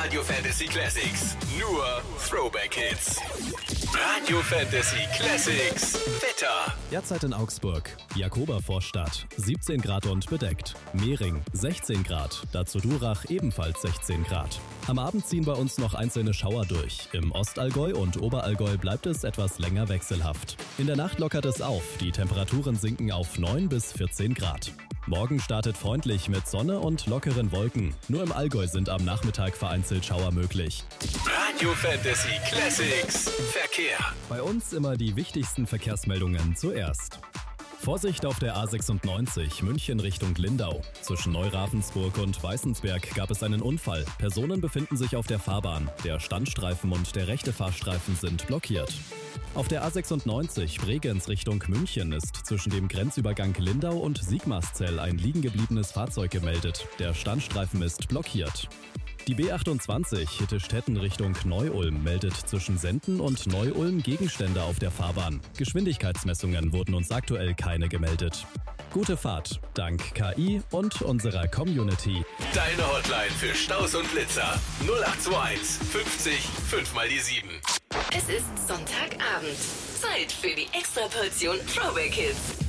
Radio Fantasy Classics. Nur Throwback Hits. Radio Fantasy Classics. Wetter. Derzeit in Augsburg. Jakobervorstadt. 17 Grad und bedeckt. Mehring. 16 Grad. Dazu Durach ebenfalls 16 Grad. Am Abend ziehen bei uns noch einzelne Schauer durch. Im Ostallgäu und Oberallgäu bleibt es etwas länger wechselhaft. In der Nacht lockert es auf. Die Temperaturen sinken auf 9 bis 14 Grad. Morgen startet freundlich mit Sonne und lockeren Wolken. Nur im Allgäu sind am Nachmittag vereinzelt Schauer möglich. Radio Fantasy Classics. Verkehr. Bei uns immer die wichtigsten Verkehrsmeldungen zuerst. Vorsicht auf der A96 München Richtung Lindau. Zwischen Neuravensburg und Weißensberg gab es einen Unfall. Personen befinden sich auf der Fahrbahn. Der Standstreifen und der rechte Fahrstreifen sind blockiert. Auf der A96 Bregenz Richtung München ist zwischen dem Grenzübergang Lindau und Sigmarszell ein liegengebliebenes Fahrzeug gemeldet. Der Standstreifen ist blockiert. Die B28 Hittestetten Richtung Neu-Ulm meldet zwischen Senden und Neu-Ulm Gegenstände auf der Fahrbahn. Geschwindigkeitsmessungen wurden uns aktuell keine gemeldet. Gute Fahrt, dank KI und unserer Community. Deine Hotline für Staus und Blitzer. 0821 50 5 mal die 7. Es ist Sonntagabend. Zeit für die Extraportion Throwback Hits.